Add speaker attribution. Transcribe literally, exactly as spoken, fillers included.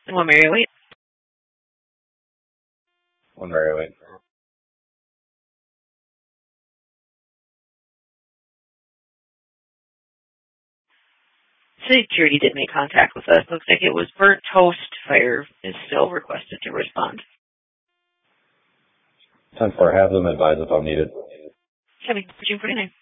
Speaker 1: One Mary wait.
Speaker 2: One Mary wait.
Speaker 1: Security did make contact with us. Looks like it was burnt toast. Fire is still requested to respond.
Speaker 2: ten four, have them advise if I'm needed.
Speaker 1: Kevin, June forty-nine.